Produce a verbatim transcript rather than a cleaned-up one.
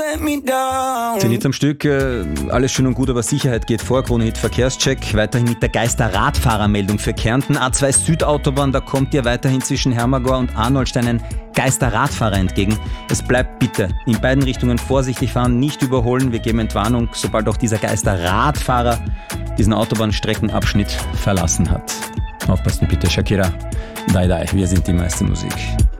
let me down. Zenit am Stück, äh, alles schön und gut, aber Sicherheit geht vor. Krone-Hit Verkehrscheck. Weiterhin mit der Geister-Radfahrermeldung für Kärnten. A zwei Südautobahn, da kommt dir weiterhin zwischen Hermagor und Arnoldstein ein Geister-Radfahrer entgegen. Es bleibt bitte in beiden Richtungen vorsichtig fahren, nicht überholen. Wir geben Entwarnung, sobald auch dieser Geister-Radfahrer diesen Autobahnstreckenabschnitt verlassen hat. Aufpassen bitte, Shakira. Dai Dai, wir sind die meiste Musik.